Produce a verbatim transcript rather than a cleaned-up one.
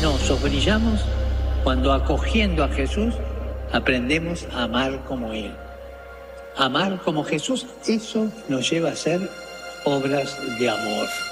luminosos brillamos cuando, acogiendo a Jesús, aprendemos a amar como Él. Amar como Jesús, eso nos lleva a hacer obras de amor.